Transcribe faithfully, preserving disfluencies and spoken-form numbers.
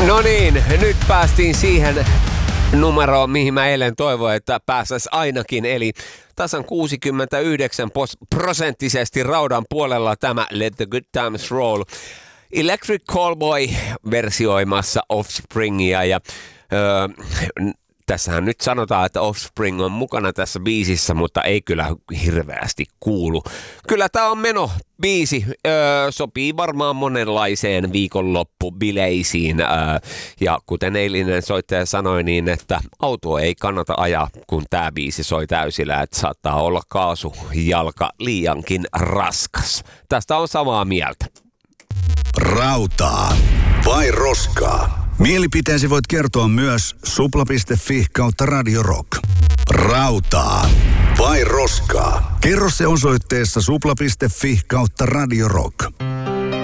No niin, nyt päästiin siihen numeroon, mihin mä eilen toivoin, että pääsäs ainakin. Eli tasan kuusikymmentäyhdeksän prosenttisesti raudan puolella tämä Let the Good Times Roll. Electric Callboy versioimassa Offspringia ja öö, tässähän nyt sanotaan, että Offspring on mukana tässä biisissä, mutta ei kyllä hirveästi kuulu. Kyllä tää on meno biisi, öö, sopii varmaan monenlaiseen viikonloppubileisiin. Öö, ja kuten eilinen soittaja sanoi niin, että auto ei kannata ajaa, kun tää biisi soi täysillä, että saattaa olla kaasujalka liiankin raskas. Tästä on samaa mieltä. Rautaa vai roskaa? Mielipiteesi voit kertoa myös supla piste fi kautta Radio Rock. Rautaa vai roskaa? Kerro se osoitteessa supla piste fi kautta Radio Rock.